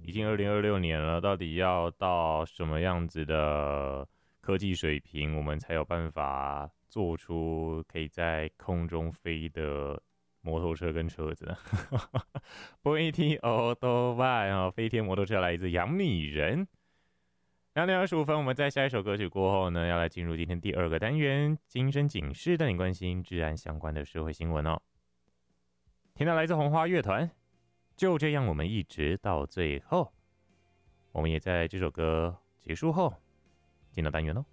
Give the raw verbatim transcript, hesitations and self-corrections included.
已经二零二六年了，到底要到什么样子的科技水平，我们才有办法做出可以在空中飞的摩托车跟车子呢？飞天欧多拜啊，飞天摩托车来自杨米人。两点二十五分，我们在下一首歌曲过后呢，要来进入今天第二个单元——精神警示，带你关心治安相关的社会新闻哦。听到来自红花乐团，就这样我们一直到最后。我们也在这首歌结束后进到单元喽。